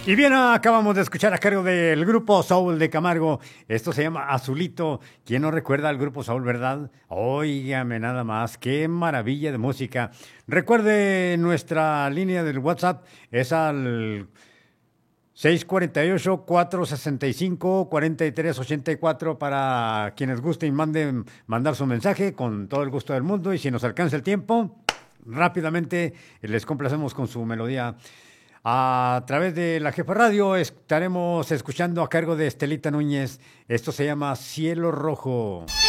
Y bien, acabamos de escuchar a cargo del grupo Soul de Camargo. Esto se llama Azulito. ¿Quién no recuerda al grupo Soul, verdad? Óigame nada más, qué maravilla de música. Recuerde nuestra línea del WhatsApp, es al 648-465-4384 para quienes gusten y manden mandar su mensaje con todo el gusto del mundo. Y si nos alcanza el tiempo, rápidamente les complacemos con su melodía. A través de la Jefa Radio estaremos escuchando a cargo de Estelita Núñez. Esto se llama Cielo Rojo.